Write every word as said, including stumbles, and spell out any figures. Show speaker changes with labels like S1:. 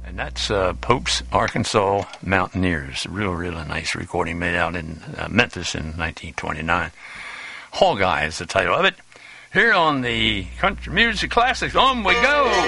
S1: And that's uh, Pope's Arkansas Mountaineers. A real, really nice recording made out in uh, Memphis in nineteen twenty-nine. Hog Eye is the title of it. Here on the Country Music Classics, on we go!